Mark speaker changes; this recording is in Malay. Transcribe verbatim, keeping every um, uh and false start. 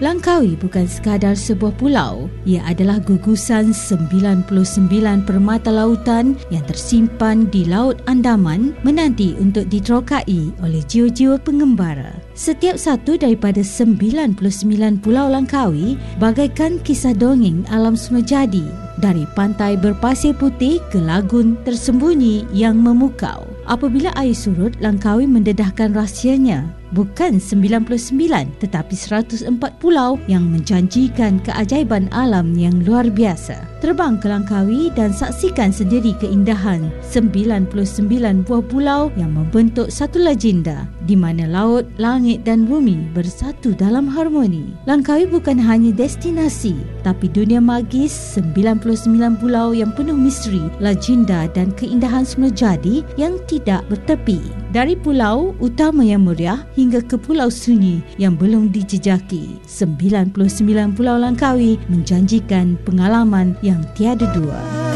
Speaker 1: Langkawi bukan sekadar sebuah pulau. Ia adalah gugusan sembilan puluh sembilan permata lautan yang tersimpan di Laut Andaman menanti untuk diterokai oleh jiwa-jiwa pengembara. Setiap satu daripada sembilan puluh sembilan pulau Langkawi bagaikan kisah dongeng alam semula jadi, dari pantai berpasir putih ke lagun tersembunyi yang memukau. Apabila air surut, Langkawi mendedahkan rahsianya. Bukan sembilan puluh sembilan tetapi seratus empat pulau yang menjanjikan keajaiban alam yang luar biasa. Terbang ke Langkawi dan saksikan sendiri keindahan sembilan puluh sembilan buah pulau yang membentuk satu legenda di mana laut, langit dan bumi bersatu dalam harmoni. Langkawi bukan hanya destinasi tapi dunia magis sembilan puluh sembilan pulau yang penuh misteri, legenda dan keindahan semula jadi yang tidak bertepi. Dari pulau utama yang meriah hingga ke pulau sunyi yang belum dijejaki, sembilan puluh sembilan pulau Langkawi menjanjikan pengalaman yang tiada dua.